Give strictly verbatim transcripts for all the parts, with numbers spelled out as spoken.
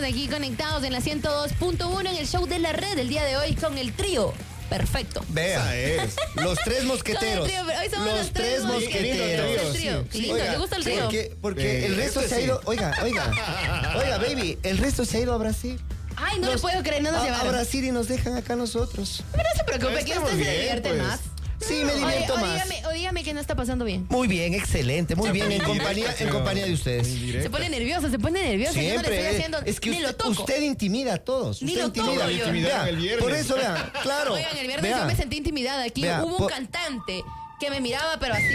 estamos aquí conectados en la ciento dos punto uno en el show de la red el día de hoy con el trío. Perfecto. Vea, es. Los tres mosqueteros. Trío, hoy somos los, los tres mosqueteros. El trío. Sí. Lindo, Oiga, ¿te gusta el trío? Porque, porque Eh, el resto este se ha sí. ido. Oiga, oiga. Oiga, baby, el resto se ha ido a Brasil. Ay, no Nos- le puedo creer, no nos a, a llevaron. Brasil y nos dejan acá nosotros. Pero no se preocupe, que Estamos usted se bien, divierte pues. más. Sí, me divierto o, más. dígame, o dígame que no está pasando bien. Muy bien, excelente, muy bien, en Indirecta, compañía, en creo. compañía de ustedes. Indirecta. Se pone nervioso, se pone nervioso. Yo no le Siempre. estoy haciendo, es que ni usted, lo toco. usted intimida a todos. Ni usted lo intimida. toco yo. Intimidaron Vea, el viernes. por eso, vean, claro. Oigan, el viernes vea, yo me sentí intimidada. Aquí Vea, hubo un por- cantante que me miraba, pero así.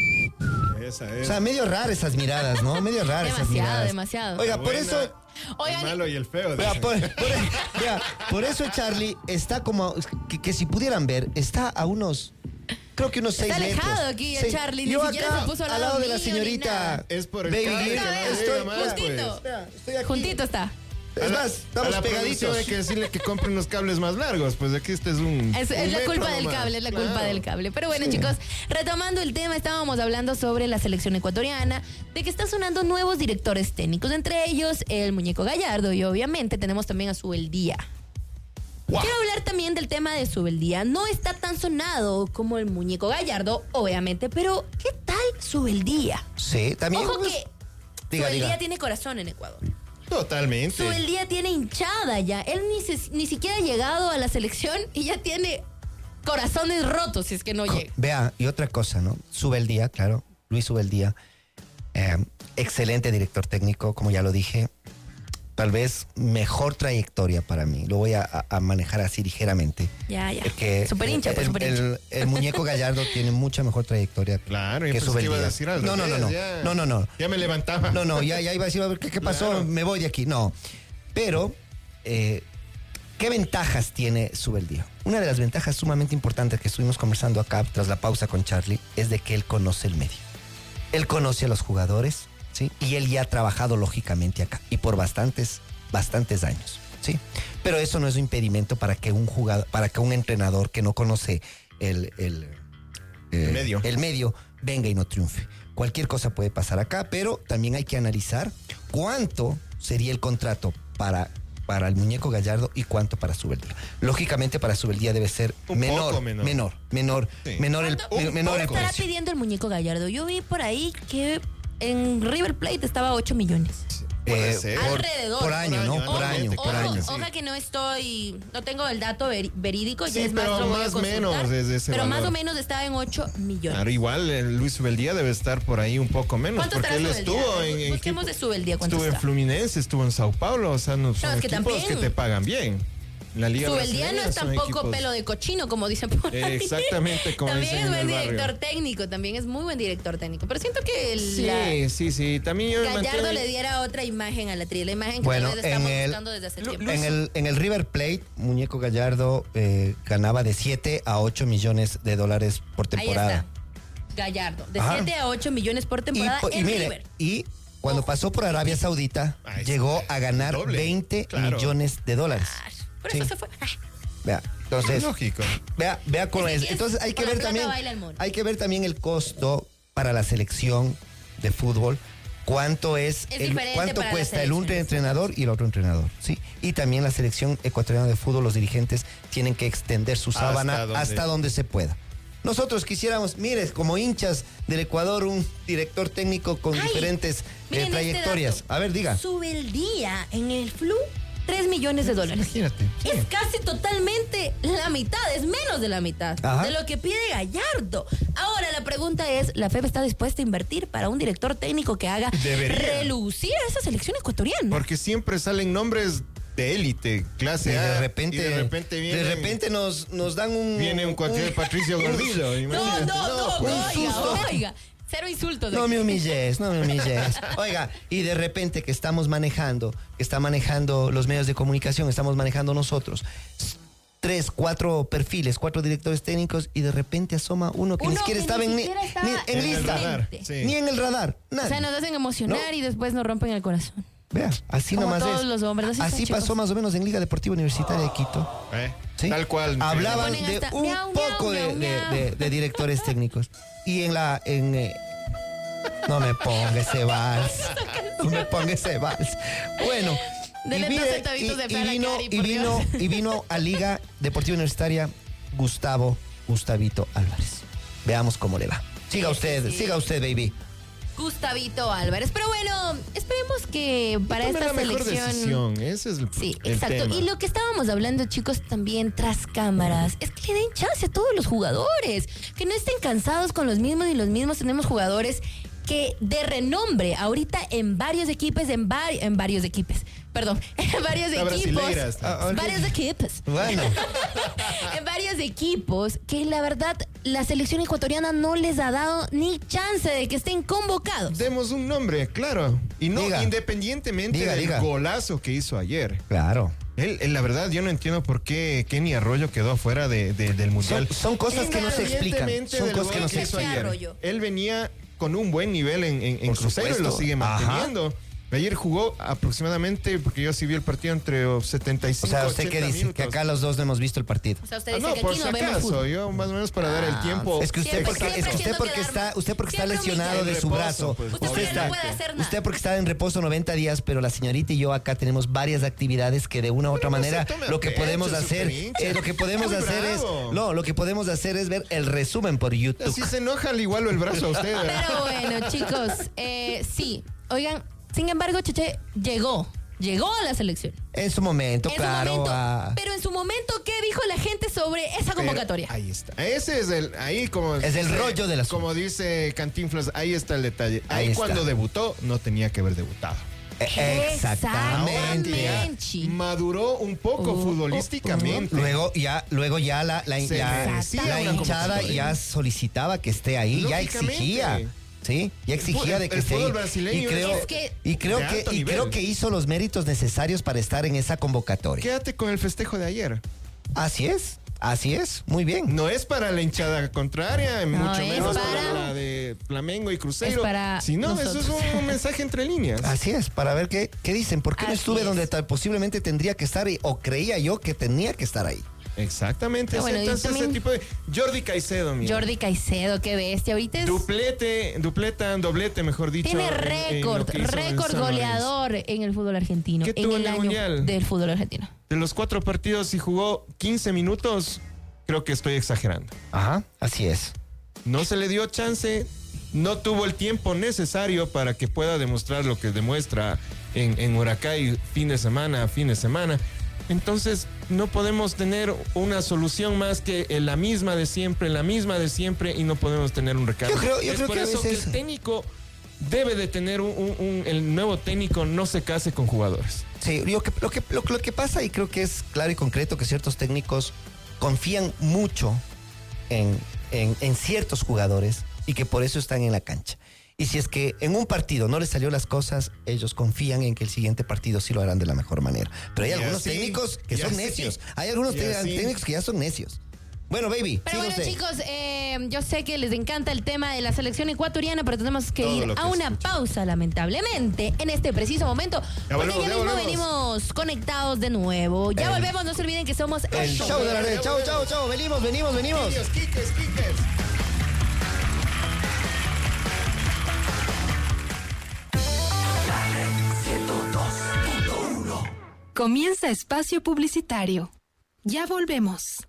Esa O es. sea, medio raras esas miradas, ¿no? Medio raras esas Demasiado, miradas. demasiado. Oiga, La por buena, eso... Oigan, el malo y el feo. Vea, dice. por, por- vea, por eso Charlie está como... Que, que si pudieran ver, está a unos... Creo que unos seis Está metros. alejado aquí el Sí. Charlie, ni Yo siquiera acá, se puso al al lado lado de la mío ni señorita... nada. Es por el Baby cable, Lee. que no Esta le vez, llega estoy más, justito. pues. Vea, estoy aquí. Juntito está. Es más, A estamos la producción pegaditos. hay que decirle que compre unos cables más largos. Pues aquí este es un. Es, un es la metro culpa del nomás. cable, es la Claro. culpa del cable. Pero bueno, chicos, retomando el tema, estábamos hablando sobre la selección ecuatoriana, de que está sonando nuevos directores técnicos, entre ellos el Muñeco Gallardo, y obviamente tenemos también a Subeldía. Wow. Quiero hablar también del tema de Subeldía. No está tan sonado como el Muñeco Gallardo, obviamente, pero ¿qué tal Subeldía? Sí, también... Ojo pues, que diga, Subeldía diga. tiene corazón en Ecuador. Totalmente. Subeldía tiene hinchada ya. Él ni, se- ni siquiera ha llegado a la selección y ya tiene corazones rotos si es que no Co- llega. Vea, y otra cosa, ¿no? Subeldía, claro, Luis Subeldía, eh, excelente director técnico, como ya lo dije, tal vez mejor trayectoria para mí, lo voy a, a- a manejar así ligeramente. Ya, ya. Es que Super hincha, pues, el, super hincha. el- el muñeco Gallardo tiene mucha mejor trayectoria Claro, yo que pensé que iba a Subeldía. decir al No, no, no, revés, no, ya. no, no, no. Ya me levantaba. No, no, ya, ya iba a decir, a ver, ¿qué, qué pasó? Claro. Me voy de aquí. No. Pero, eh, ¿qué ventajas tiene Subeldía? Una de las ventajas sumamente importantes que estuvimos conversando acá tras la pausa con Charlie es de que él conoce el medio. Él conoce a los jugadores, ¿sí? Y él ya ha trabajado lógicamente acá y por bastantes, bastantes años, ¿sí? Pero eso no es un impedimento para que un jugador, para que un entrenador que no conoce el, el, eh, El medio. el medio venga y no triunfe. Cualquier cosa puede pasar acá, pero también hay que analizar cuánto sería el contrato para, para el Muñeco Gallardo y cuánto para Subeldía. Lógicamente para Subeldía debe ser Un menor, poco menor. menor, menor, Sí. menor el, ¿Cuánto- me- menor el ¿Cuánto estará precio. pidiendo el Muñeco Gallardo? Yo vi por ahí que en River Plate estaba ocho millones. Puede Eh, ser. por, Alrededor. por año, Por ¿no? año, Por anualmente, año, por claro Ojo, año. sí. ojo que no estoy, no tengo el dato veri- verídico, Sí, ya es más, pero lo voy a más consultar. menos desde ese Pero más valor. o menos estaba en ocho millones. Claro, igual el Luis Subeldía debe estar por ahí un poco menos. ¿Cuánto porque estará él Subeldía? estuvo en. en Busquemos equipo- de Subeldía cuánto Estuvo en está. Fluminense, estuvo en Sao Paulo. O sea, no son es que equipos también- que te pagan bien. La Liga Subeldía no Brasileña es son tampoco equipos- pelo de cochino, como dicen por ahí. Exactamente, como También dicen es en buen el barrio. director técnico, también es muy buen director técnico. Pero siento que el, Sí, la- sí, sí. También yo me Gallardo mantengo- le diera otra imagen a la tri, la imagen que Bueno, tal vez estamos en el- buscando desde hace Lu- tiempo. En el, en el River Plate, Muñeco Gallardo eh, ganaba de siete a ocho millones de dólares por Ahí temporada. está. Gallardo, de Ajá. siete a ocho millones por Y, temporada po- y en mire, River. y cuando Ojo. pasó por Arabia Saudita, Ahí llegó está, a ganar doble, veinte claro. millones de dólares. Ah, por Sí. eso se fue. Ah, Vea, entonces, Lógico. vea, vea cómo Es es. que es- Entonces hay que con la ver plata también, baila el mono. hay que ver también el costo para la selección de fútbol. ¿Cuánto es, Es el, diferente cuánto para las cuesta el un selecciones. entrenador y el otro entrenador? Sí. Y también la selección ecuatoriana de fútbol, los dirigentes tienen que extender su Hasta sábana donde- hasta donde se pueda. Nosotros quisiéramos, mire, como hinchas del Ecuador, un director técnico con Ay, diferentes eh, miren este trayectorias. dato. A ver, diga. Subeldía en el Flu, tres millones de dólares. Imagínate. Sí. Es casi totalmente la mitad, es menos de la mitad Ajá. de lo que pide Gallardo. Ahora la pregunta es, ¿la F E B está dispuesta a invertir para un director técnico que haga Debería. relucir a esa selección ecuatoriana? Porque siempre salen nombres de élite, clase Y A. de repente, y de repente viene, de repente nos, nos dan un. viene un cualquier Patricio Gordillo. no, imagínate. no, no, un oiga, susto. oiga. Cero insultos. No aquí. me humilles, no me humilles. Oiga, y de repente que estamos manejando, que está manejando los medios de comunicación, estamos manejando nosotros, s- tres, cuatro perfiles, cuatro directores técnicos, y de repente asoma uno que Uno ni siquiera que estaba ni en, siquiera ni- estaba ni- en En el lista, radar, Gente. sí. ni en el radar. O Nadie. sea, nos hacen emocionar No. y después nos rompen el corazón. Vea, así Como nomás todos es. los hombres, así son, así chicos. pasó más o menos en Liga Deportiva Universitaria de Quito. Eh, ¿sí? Tal cual. Hablaban Ponen de hasta un miau, miau, poco de, miau, de- miau. de- de directores técnicos. Y en la. En, eh, no me ponga ese vals. No me ponga ese vals. Bueno, Dele dos centavitos de fe a la vino, Cari, y, por vino, Dios. y vino a Liga Deportiva Universitaria Gustavo Gustavito Álvarez. Veamos cómo le va. Siga Sí, usted, sí, sí. siga usted, baby. Gustavito Álvarez. Pero bueno, esperemos que para Tome esta la mejor selección... decisión, ese es el, Sí, el exacto. tema. Y lo que estábamos hablando, chicos, también tras cámaras, es que le den chance a todos los jugadores, que no estén cansados con los mismos y los mismos. Tenemos jugadores que de renombre ahorita en varios equipos, en, vari- en varios equipos, perdón, en varios La equipos, brasilera está. Ah, ok. varios equipos, Bueno, en varios equipos que la verdad la selección ecuatoriana no les ha dado ni chance de que estén convocados. Demos un nombre, claro. Y no Diga. independientemente Diga, del diga. golazo que hizo ayer. claro. Él, él, la verdad, yo no entiendo por qué Kenny Arroyo quedó afuera de, de- del Mundial. Son- son cosas que no se explican. Independientemente Son del cosas que gol no se hizo explican. ayer. Arroyo. Él venía con un buen nivel en, en, en Por Cruzeiro y lo supuesto. sigue Ajá. manteniendo. Ayer jugó aproximadamente, porque yo sí vi el partido, entre setenta y O cinco sea, ¿usted qué ochenta dice? minutos. Que acá los dos no hemos visto el partido. O sea, usted Ah, dice no, que por aquí si no vemos acaso, fútbol. yo más o menos para dar el Ah, tiempo. Es que usted Siempre, porque, es siempre que usted haciendo porque quedar está, mal. usted porque está Siempre lesionado humillando. de su En brazo. reposo, pues, Usted usted porque no está, puede hacer nada. usted porque está en reposo noventa días, pero la señorita y yo acá tenemos varias actividades que de una u otra no se manera tome a lo que pecho, podemos super hacer, hincha. eh, lo que podemos Muy hacer bravo. es, no, lo que podemos hacer es ver el resumen por YouTube. Si se enoja, le igualo el brazo a usted. ¿verdad? Pero bueno, chicos, eh, sí. Oigan, sin embargo, Cheche llegó. Llegó a la selección. En su momento, En claro. su momento, ah, pero en su momento, ¿qué dijo la gente sobre esa Pero convocatoria? ahí está. Ese es el, ahí como Es el dice- rollo del asunto. Como dice Cantinflas, ahí está el detalle. Ahí Ahí, está. cuando debutó, no tenía que haber debutado. eh, Exactamente. Exactamente. Ya maduró un poco Uh, futbolísticamente. Luego ya, luego ya la, la, Se ya- merecía la una hinchada convocatoria. ya solicitaba que esté ahí, ya Lógicamente. exigía. Sí, ya exigía El- de que el esté fútbol ahí. brasileño Y creo, es que- y creo de que alto y nivel. creo que hizo los méritos necesarios para estar en esa convocatoria. Quédate con el festejo de ayer. Así es, así es, muy bien. No es para la hinchada contraria, No, mucho es menos para... para- la de Flamengo y Cruzeiro. Es para Si no, eso es nosotros. un mensaje entre líneas. Así es, para ver qué, qué dicen. ¿Por qué no Así estuve es. donde tal, posiblemente tendría que estar ahí, o creía yo que tenía que estar ahí? Exactamente. Pero bueno, y Entonces, ese también- tipo de... Jordi Caicedo, mira. Jordi Caicedo, qué bestia. Ahorita es- Duplete, dupleta, doblete, mejor dicho. tiene en- en lo récord, que hizo en récord San Lorenzo. goleador en el fútbol argentino. ¿Qué en tuvo el en el año Mundial? del fútbol argentino. De los cuatro partidos, si jugó quince minutos, creo que estoy exagerando. Ajá, así es. No se le dio chance, no tuvo el tiempo necesario para que pueda demostrar lo que demuestra en, en Huracán fin de semana a fin de semana. Entonces, no podemos tener una solución más que la misma de siempre, la misma de siempre, y no podemos tener un recambio. Yo creo- yo es creo por que a eso veces- que el técnico debe de tener un, un- un- el nuevo técnico no se case con jugadores. Sí, lo que, lo, que, lo, lo que pasa, y creo que es claro y concreto, que ciertos técnicos confían mucho en, en, en ciertos jugadores y que por eso están en la cancha. Y si es que en un partido no les salió las cosas, ellos confían en que el siguiente partido sí lo harán de la mejor manera. Pero hay Y algunos así, técnicos que y son así, necios. Hay algunos y te- así. técnicos que ya son necios. Bueno, baby, Pero siga bueno, usted. chicos, eh, yo sé que les encanta el tema de la selección ecuatoriana, pero tenemos que Todo ir lo que a una escucha. pausa, lamentablemente, en este preciso momento. Ya Porque volvemos, ya ya mismo volvemos. venimos conectados de nuevo. Ya El- volvemos, no se olviden que somos El show de la red. Chao, chao, chao. Venimos, venimos, venimos. Quiques, quiques, quiques. Comienza espacio publicitario. Ya volvemos.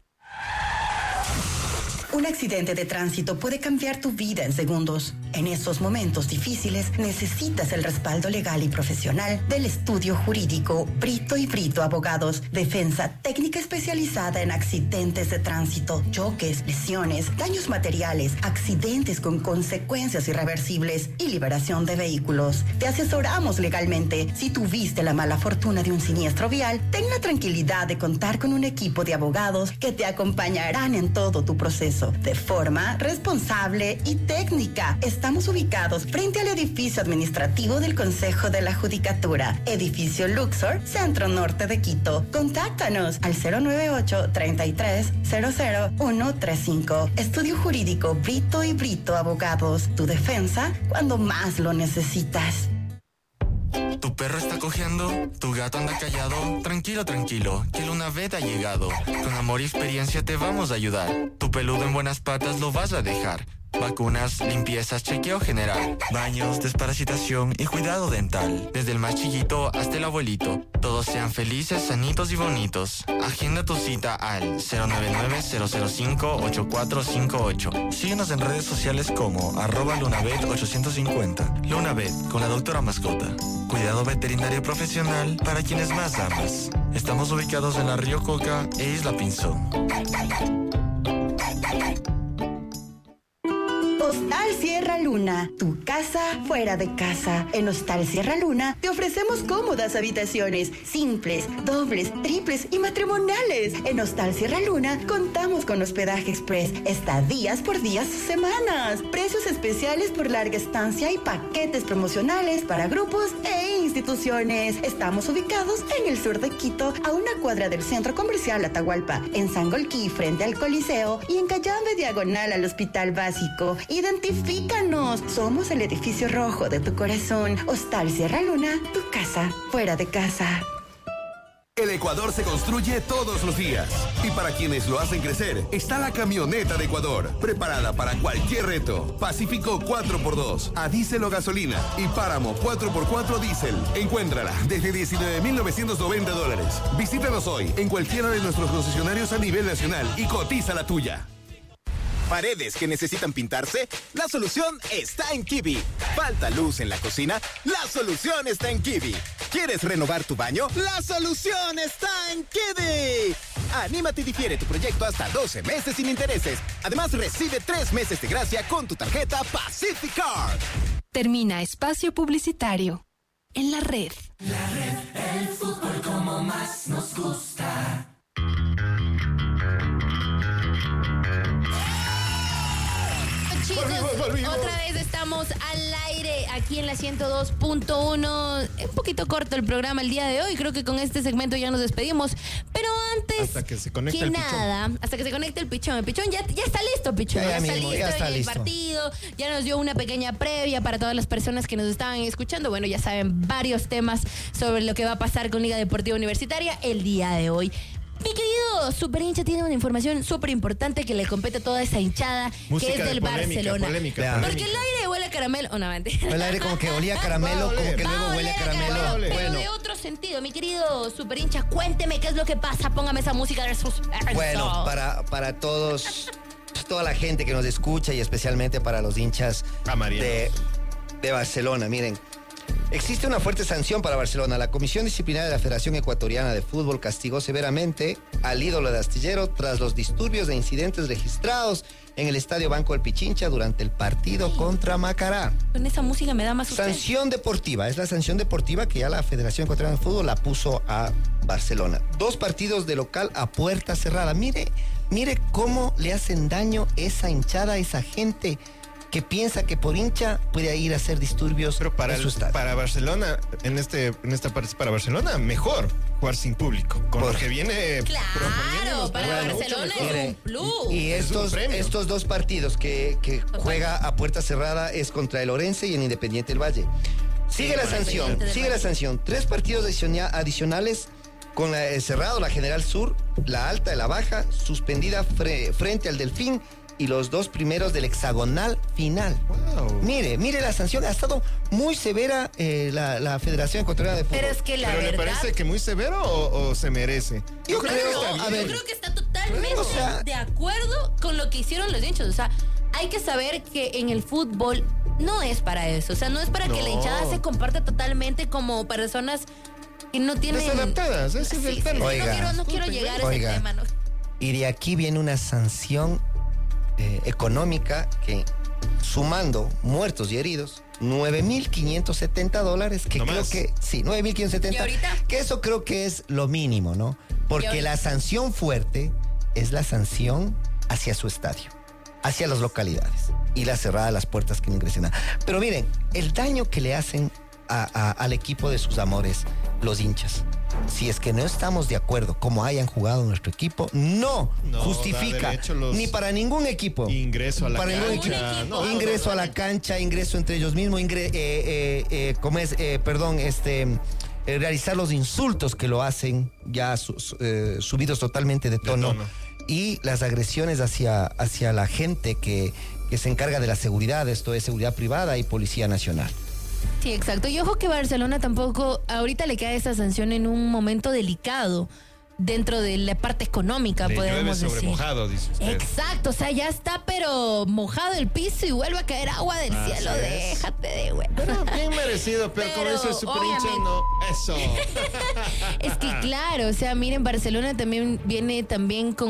Un accidente de tránsito puede cambiar tu vida en segundos. En esos momentos difíciles necesitas el respaldo legal y profesional del estudio jurídico Brito y Brito Abogados. Defensa técnica especializada en accidentes de tránsito, choques, lesiones, daños materiales, accidentes con consecuencias irreversibles y liberación de vehículos. Te asesoramos legalmente. Si tuviste la mala fortuna de un siniestro vial, ten la tranquilidad de contar con un equipo de abogados que te acompañarán en todo tu proceso de forma responsable y técnica. Estamos ubicados frente al edificio administrativo del Consejo de la Judicatura, edificio Luxor, Centro Norte de Quito. Contáctanos al cero nueve ocho, treinta y tres, cero cero uno tres cinco. Estudio Jurídico Brito y Brito Abogados. Tu defensa cuando más lo necesitas. ¿Tu perro está cojeando? ¿Tu gato anda callado? Tranquilo, tranquilo, que Luna Vet ha llegado. Con amor y experiencia te vamos a ayudar. Tu peludo en buenas patas lo vas a dejar. Vacunas, limpiezas, chequeo general, baños, desparasitación y cuidado dental. Desde el más chiquito hasta el abuelito. Todos sean felices, sanitos y bonitos. Agenda tu cita al cero nueve nueve, cero cero cinco, ocho cuatro cinco ocho. Síguenos en redes sociales como arroba lunabet ochocientos cincuenta. Lunabet, con la doctora Mascota. Cuidado veterinario profesional para quienes más amas. Estamos ubicados en la Río Coca e Isla Pinzón. Hostal Sierra Luna, tu casa fuera de casa. En Hostal Sierra Luna te ofrecemos cómodas habitaciones, simples, dobles, triples y matrimoniales. En Hostal Sierra Luna contamos con hospedaje express, estadías por días o semanas, precios especiales por larga estancia y paquetes promocionales para grupos e instituciones. Estamos ubicados en el sur de Quito, a una cuadra del Centro Comercial Atahualpa, en Sangolquí frente al Coliseo y en Cayambe diagonal al Hospital Básico. Identifícanos. Somos el edificio rojo de tu corazón. Hostal Sierra Luna, tu casa fuera de casa. El Ecuador se construye todos los días. Y para quienes lo hacen crecer, está la camioneta de Ecuador, preparada para cualquier reto. Pacífico cuatro por dos, a diésel o gasolina, y Páramo cuatro por cuatro diésel. Encuéntrala desde diecinueve mil novecientos noventa dólares. Visítanos hoy en cualquiera de nuestros concesionarios a nivel nacional y cotiza la tuya. ¿Paredes que necesitan pintarse? La solución está en Kiwi. ¿Falta luz en la cocina? La solución está en Kiwi. ¿Quieres renovar tu baño? La solución está en Kiwi. Anímate y difiere tu proyecto hasta doce meses sin intereses. Además, recibe tres meses de gracia con tu tarjeta Pacific Card. Termina espacio publicitario. En la red. La red, el fútbol como más nos gusta. Chicos, volvimos, volvimos. Otra vez estamos al aire aquí en la ciento dos punto uno. Un poquito corto el programa el día de hoy. Creo que con este segmento ya nos despedimos. Pero antes hasta que se conecte que el nada, pichón. hasta que se conecte el pichón. El pichón ya, ya está listo, pichón. Ya, ya, está, mismo, listo ya está en listo el partido. Ya nos dio una pequeña previa para todas las personas que nos estaban escuchando. Bueno, ya saben varios temas sobre lo que va a pasar con Liga Deportiva Universitaria el día de hoy. Mi querido super hincha tiene una información súper importante que le compete a toda esa hinchada. Música que es del polémica, Barcelona. Polémica, polémica. Porque el aire huele a caramelo. Oh, no, mentira. El aire como que olía a caramelo, como que luego huele a caramelo. Pero bueno, de otro sentido, mi querido super hincha, cuénteme qué es lo que pasa. Póngame esa música de suspenso. Bueno, para, para todos, toda la gente que nos escucha y especialmente para los hinchas de, de Barcelona, miren. Existe una fuerte sanción para Barcelona. La Comisión Disciplinaria de la Federación Ecuatoriana de Fútbol castigó severamente al ídolo de Astillero tras los disturbios e incidentes registrados en el Estadio Banco del Pichincha durante el partido Ay. contra Macará. Con esa música me da más suspense. Sanción deportiva. Es la sanción deportiva que ya la Federación Ecuatoriana de Fútbol la puso a Barcelona. Dos partidos de local a puerta cerrada. Mire, mire cómo le hacen daño esa hinchada, a esa gente que piensa que por hincha puede ir a hacer disturbios. Pero para, en su estadio. Para Barcelona, en este en esta parte, para Barcelona, mejor jugar sin público. Con por, lo que viene claro, para bueno, Barcelona es un plus. Y, y estos, estos dos partidos que, que juega a puerta cerrada es contra el Orense y el Independiente del Valle. Sigue sí, la sanción, sigue la sanción. Tres partidos adicionales con la, el cerrado, la General Sur, la Alta y la Baja, suspendida fre, frente al Delfín, y los dos primeros del hexagonal final. Wow. Mire, mire la sanción. Ha estado muy severa eh, la, la Federación Ecuatoriana de Fútbol. Pero es que la ¿Pero verdad... le parece que muy severo o, o se merece? Yo, creo, creo, que está bien. Yo creo que está totalmente o sea, de acuerdo con lo que hicieron los hinchas. O sea, hay que saber que en el fútbol no es para eso. O sea, no es para no. que la hinchada se comparta totalmente como personas que no tienen... Desadaptadas, ese es sí, el tema. Sí, no quiero, no quiero llegar a ese tema. ¿no? Y de aquí viene una sanción Eh, económica que, sumando muertos y heridos, nueve mil quinientos setenta dólares, que ¿No creo más? que, sí, nueve mil quinientos setenta, que eso creo que es lo mínimo, ¿no? Porque la sanción fuerte es la sanción hacia su estadio, hacia las localidades y la cerrada de las puertas que no ingresen nada. Pero miren, el daño que le hacen a, a, al equipo de sus amores, los hinchas. Si es que no estamos de acuerdo como hayan jugado nuestro equipo, no, no justifica ni para ningún equipo. Ingreso a la para cancha. Ningún equipo. No, ingreso no, no, no. a la cancha, ingreso entre ellos mismos, ingre, eh, eh, eh, como es, eh, perdón, este, eh, realizar los insultos que lo hacen ya su, su, eh, subidos totalmente de tono. De tono. Y las agresiones hacia, hacia la gente que, que se encarga de la seguridad, esto es seguridad privada y Policía Nacional. Sí, exacto. Y ojo que Barcelona tampoco, ahorita le cae esta sanción en un momento delicado dentro de la parte económica, Le podemos llueve sobre decir. mojado, dice usted. Exacto, o sea, ya está pero mojado el piso y vuelve a caer agua del Así cielo. es. Déjate de güey. Pero bien merecido, pero, Pero, con eso es super hincha, obviamente. no. Eso. Es que claro, o sea, miren, Barcelona también viene también con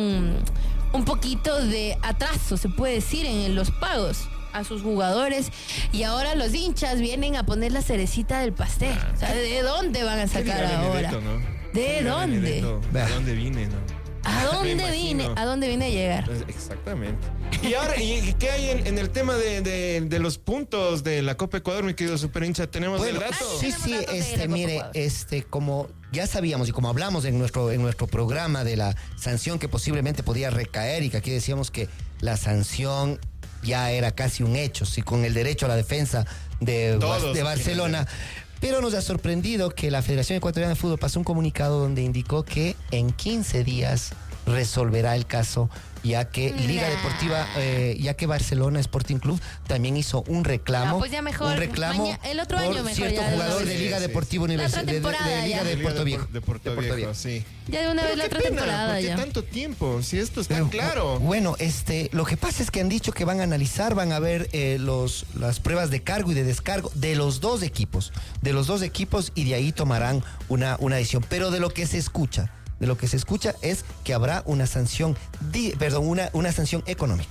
un poquito de atraso, se puede decir, en los pagos a sus jugadores, y ahora los hinchas vienen a poner la cerecita del pastel. O sea, ¿de dónde van a ¿Qué sacar dirá ahora? Benedetto, no? ¿De ¿Qué dirá dónde? Benedetto? ¿A dónde vine, no? ¿A Me dónde imagino. vine? ¿A dónde vine a llegar? Exactamente. Y ahora, ¿y qué hay en, en el tema de, de, de los puntos de la Copa Ecuador, mi querido super hincha? ¿Tenemos Bueno, el dato? sí, Tenemos sí, datos de la este, Copa mire, Ecuador. este, como ya sabíamos y como hablamos en nuestro, en nuestro programa de la sanción que posiblemente podía recaer y que aquí decíamos que la sanción ya era casi un hecho, sí, con el derecho a la defensa de, Todos de Barcelona. Pero nos ha sorprendido que la Federación Ecuatoriana de Fútbol pasó un comunicado donde indicó que en quince días resolverá el caso, ya que Liga Nah. Deportiva, eh, ya que Barcelona Sporting Club también hizo un reclamo, No, pues ya mejor, un reclamo maña- el otro por año mejor cierto ya de jugador una de vez. Liga Sí, sí, Deportiva sí. La Universidad otra de, de- de temporada Liga ya. de Liga Puerto de Viejo. Por- de Puerto De Puerto Viejo, Viejo. sí. Ya de una Pero vez la qué otra pena, temporada ¿por qué ya. tanto tiempo? Si esto está Pero, claro. Bueno, este, lo que pasa es que han dicho que van a analizar, van a ver eh, los, las pruebas de cargo y de descargo de los dos equipos, de los dos equipos y de ahí tomarán una, una decisión. Pero de lo que se escucha, de lo que se escucha es que habrá una sanción, di- perdón, una, una sanción económica.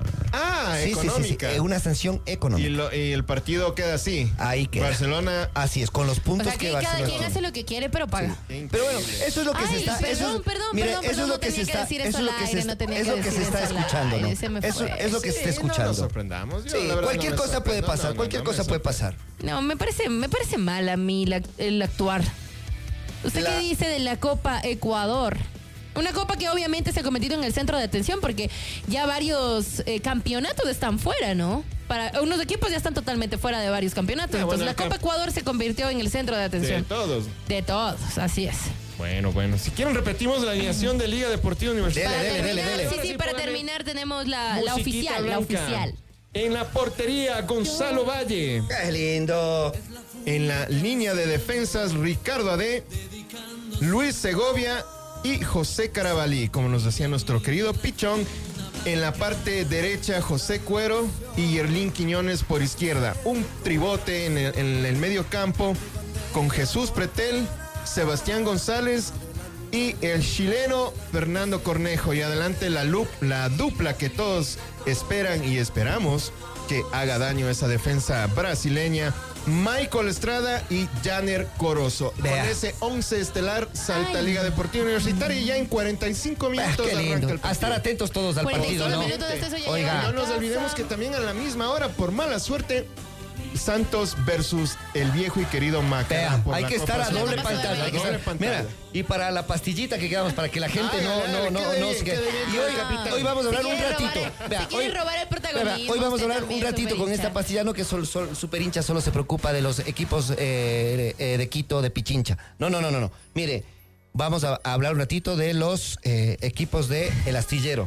Ah, Sí, sí, sí, sí, económica. eh, una sanción Y, económica. lo- y el partido queda así. Ahí queda. Barcelona. Así es, con los O puntos sea, que que cada Barcelona quien tiene. hace lo que quiere, pero paga. Pero bueno, eso es lo que se Ay, está. perdón, eso es, perdón, mire, perdón, eso es perdón, lo no que se tenía que está. decir Eso eso es lo al que se aire, está. no tenía Es que lo que se decir está eso al escuchando, aire, ¿no? se me Eso fue. es lo que se está Sí, no nos escuchando. sorprendamos. Yo, Sí, la verdad, cualquier no me cosa puede sorprendo. pasar, No, no, cualquier no me cosa puede pasar. No, me parece, me parece mal a mí la- el actuar. ¿Usted La- qué dice de la Copa Ecuador? Una copa que obviamente se ha convertido en el centro de atención porque ya varios eh, campeonatos están fuera, ¿no? Para unos equipos ya están totalmente fuera de varios campeonatos. Ah, Entonces bueno, la el Copa camp- Ecuador se convirtió en el centro de De atención. todos. De todos, así es. Bueno, bueno. Si quieren, repetimos la alineación de Liga Deportiva Universitaria. Dele, Para dele, terminar, dele. sí, Ahora sí, para póngale terminar tenemos la, la musiquita oficial, la blanca. oficial. En la portería, Gonzalo Valle. ¡Qué lindo! En la línea de defensas, Ricardo Ade, Luis Segovia y José Carabalí, como nos decía nuestro querido Pichón. En la parte derecha, José Cuero y Yerlín Quiñones por izquierda. Un tribote en el, en el medio campo con Jesús Pretel, Sebastián González y el chileno Fernando Cornejo. Y adelante la, lup, la dupla que todos esperan y esperamos que haga daño a esa defensa brasileña. Michael Estrada y Janer Corozo. Vea. Con ese once estelar salta Ay. Liga Deportiva Universitaria y ya en cuarenta y cinco Ah, minutos qué arranca lindo. el A partido. estar atentos todos al cuarenta y partido, cinco ¿no? minutos después ya Oiga. llegan a No nos casa. olvidemos que también a la misma hora, por mala suerte, Santos versus el viejo y querido Macará. Vea, por hay la que Copa estar a Sudamericana. doble pantalla. hay que Doble estar- pantalla. Mira, y para la pastillita que quedamos, para que la gente Ay, no, ay, no, ay, no, quede no bien, se quede quede. bien, Y hoy, capitán. hoy vamos a Si hablar un quiere ratito. robar- Vea, si quiere hoy- robar el protagonismo, Vea, hoy vamos a usted hablar un también, ratito con superhincha. esta pastilla, no que sol, sol- super hincha solo se preocupa de los equipos eh, eh, de Quito, de Pichincha. No, no, no, no, no. Mire, vamos a, a hablar un ratito de los eh, equipos de El Astillero.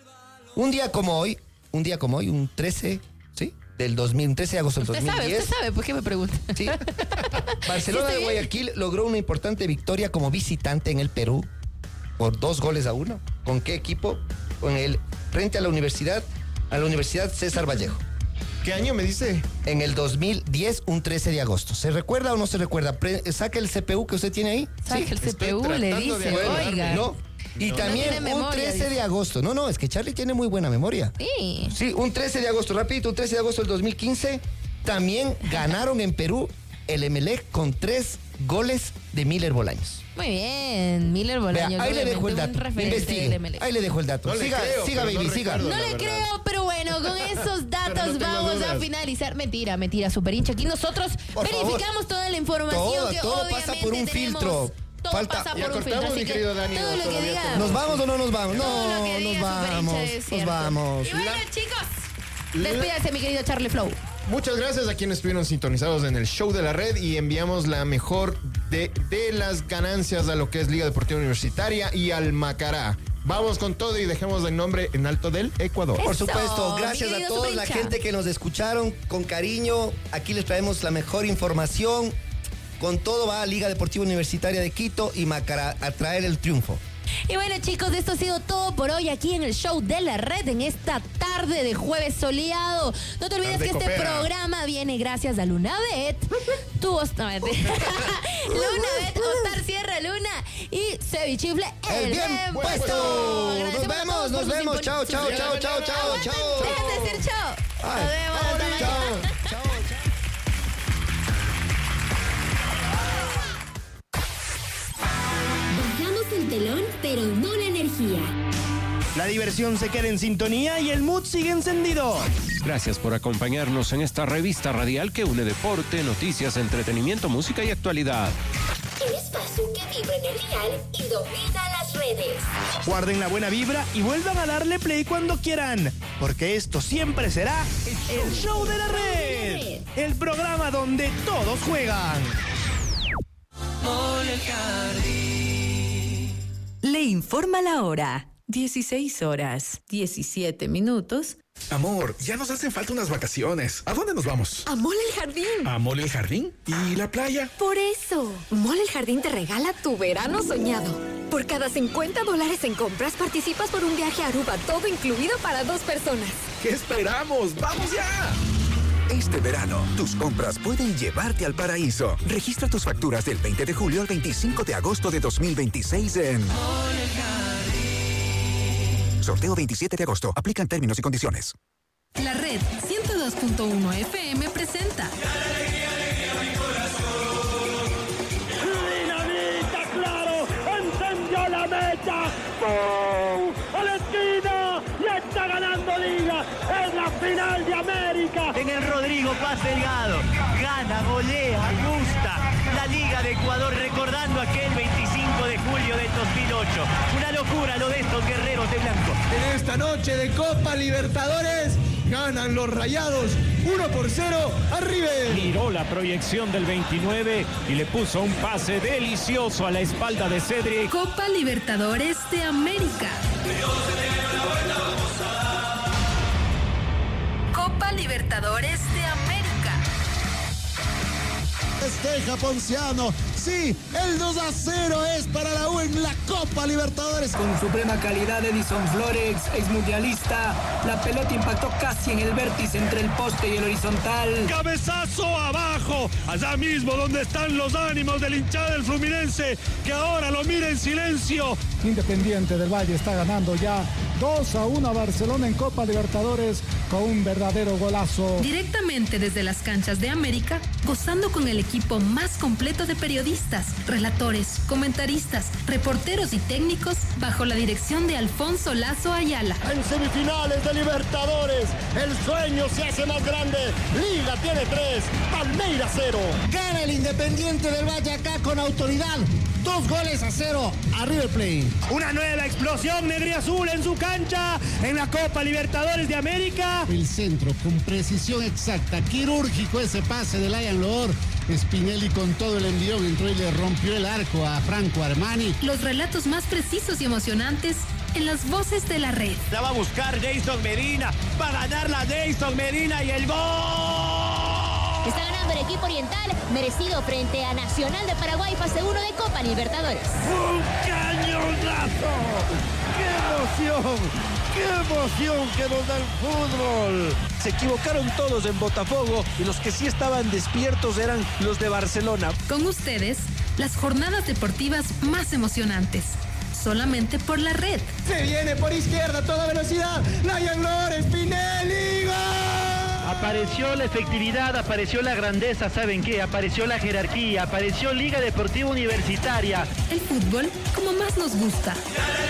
Un día como hoy, un día como hoy, un trece, ¿sí? Del dos mil, un trece de agosto del Usted sabe, dos mil diez. usted sabe, ¿por qué me pregunta? Sí. Barcelona Sí, está de bien. Guayaquil logró una importante victoria como visitante en el Perú por dos goles a uno. ¿Con qué equipo? Con el frente a la universidad, a la Universidad César Vallejo. ¿Qué año me dice? En el dos mil diez, un trece de agosto. ¿Se recuerda o no se recuerda? Pre- saque el C P U que usted tiene ahí. Saque el estoy C P U, le tratando de dice, acordarme. oiga. ¿No? Y No. también No tiene un memoria, trece de dice. agosto. No, no, es que Charlie tiene muy buena memoria. Sí. Sí, un trece de agosto, rapidito, un trece de agosto del dos mil quince, también ganaron en Perú el Emelec con tres goles de Miller Bolaños. Muy bien, Miller Vea, Bolaños. ahí le dejo el obviamente, un dato. referente del Investigue. M L. Ahí le dejo el dato. No le siga, creo, siga, pero baby, no siga. recuerdo. No la le verdad. creo, pero bueno, con esos datos Pero no tengo vamos a dudas. finalizar. Mentira, mentira, super hincha. Aquí nosotros Por verificamos favor. toda la información Todo, que todo pasa obviamente por un tenemos. filtro. Todo Falta- pasa Ya por un filtro. cortamos, Así mi que querido Dani, todo lo que todavía diga. tenemos- ¿Nos vamos o no nos vamos? todo lo No, que nos diga Super vamos. Hincha es Nos cierto. vamos. Y bueno, chicos, despídase, mi querido Charlie Flow. Muchas gracias a quienes estuvieron sintonizados en el show de la red y enviamos la mejor de, de las ganancias a lo que es Liga Deportiva Universitaria y al Macará. Vamos con todo y dejemos el nombre en alto del Ecuador. Por Eso, supuesto, gracias mi a querido todos, la Superincha. gente que nos escucharon con cariño. Aquí les traemos la mejor información. Con todo va a Liga Deportiva Universitaria de Quito y Macará a traer el triunfo. Y bueno, chicos, esto ha sido todo por hoy aquí en el show de la red en esta tarde de jueves soleado. No te olvides Tarde que este copera. programa viene gracias a Lunabet. Tu Os- no, mentira. Lunabet, Ostar Sierra Luna y Cevichifle el, El bien puesto. Nos Agradecemos a vemos, todos nos por su vemos. simpon- Chao, su- chao, chao, chao, chao, Aguanten, chao. Dejen de decir chao. Ay, Nos vemos. chao, hasta chao, mañana. chao. Bajamos el telón, pero no la energía. La diversión se queda en sintonía y el mood sigue encendido. Gracias por acompañarnos en esta revista radial que une deporte, noticias, entretenimiento, música y actualidad. El espacio que vibra en el dial y domina las redes. Guarden la buena vibra y vuelvan a darle play cuando quieran, porque esto siempre será el show de la red. El programa donde todos juegan. Le informa la hora. dieciséis horas, diecisiete minutos. Amor, ya nos hacen falta unas vacaciones. ¿A dónde nos vamos? A Mall El Jardín. ¿A Mall El Jardín? ¿Y la playa? Por eso, Mall El Jardín te regala tu verano soñado. Por cada cincuenta dólares en compras participas por un viaje a Aruba, todo incluido para dos personas. ¿Qué esperamos? ¡Vamos ya! Este verano, tus compras pueden llevarte al paraíso. Registra tus facturas del veinte de julio al veinticinco de agosto de dos mil veintiséis en... Sorteo veintisiete de agosto. Aplican términos y condiciones. La red ciento dos punto uno F M presenta. ¡Dinamita, claro! ¡Encendió la mecha! ¡Pum! ¡A la esquina! ¡Y está ganando Liga! ¡Es la final de América! En el Rodrigo Paz Delgado. Gana, golea, gusta. La Liga de Ecuador recordando aquel veinticinco de julio del dos mil ocho. Una locura lo de estos guerreros de blanco. En esta noche de Copa Libertadores ganan los Rayados uno por cero a River. Miró la proyección del veintinueve y le puso un pase delicioso a la espalda de Cedric. Copa Libertadores de América. Copa Libertadores de América. Festeja Ponciano. Sí, el dos a cero es para la U en la Copa Libertadores. Con suprema calidad, Edison Flores, exmundialista. La pelota impactó casi en el vértice entre el poste y el horizontal. ¡Cabezazo abajo! Allá mismo donde están los ánimos del hinchada del Fluminense, que ahora lo mira en silencio. Independiente del Valle está ganando ya dos a uno a Barcelona en Copa Libertadores con un verdadero golazo. Directamente desde las canchas de América, gozando con el equipo más completo de periodistas, relatores, comentaristas, reporteros y técnicos bajo la dirección de Alfonso Lazo Ayala. En semifinales de Libertadores, el sueño se hace más grande. Liga tiene tres, Palmeiras cero. Gana el Independiente del Valle acá con autoridad. Dos goles a cero a River Plate. Una nueva explosión negriazul en su cancha en la Copa Libertadores de América. El centro con precisión exacta, quirúrgico ese pase de Lion Loor. Spinelli con todo el envión entró y le rompió el arco a Franco Armani. Los relatos más precisos y emocionantes en las voces de la red. La va a buscar Jason Medina. Va a ganar la Jason Medina y el gol. Está ganando el equipo oriental, merecido frente a Nacional de Paraguay, fase uno de Copa Libertadores. ¡Un cañonazo! ¡Qué emoción! ¡Qué emoción que nos da el fútbol! Se equivocaron todos en Botafogo y los que sí estaban despiertos eran los de Barcelona. Con ustedes, las jornadas deportivas más emocionantes. Solamente por la red. Se viene por izquierda a toda velocidad. Lion Loor, Spinelli, ¡gol! Apareció la efectividad, apareció la grandeza, ¿saben qué? Apareció la jerarquía, apareció Liga Deportiva Universitaria. El fútbol como más nos gusta.